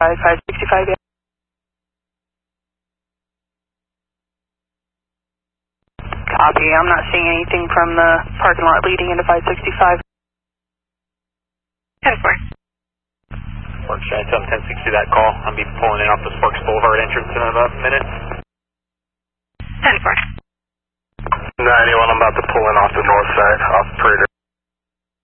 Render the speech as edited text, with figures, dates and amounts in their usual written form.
565, yeah. Copy. I'm not seeing anything from the parking lot leading into 565. 10-4. Works, I tell them 1060 that call. I'll be pulling in off the Sparks Boulevard entrance in about a minute. 10-4. 91, I'm about to pull in off the north side, off Prater.